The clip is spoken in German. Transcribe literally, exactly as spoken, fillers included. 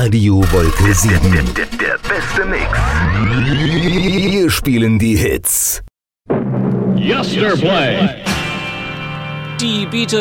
Radio Wolke sieben. Der, der, der beste Mix. Wir spielen die Hits. Yesterplay. Die Beatles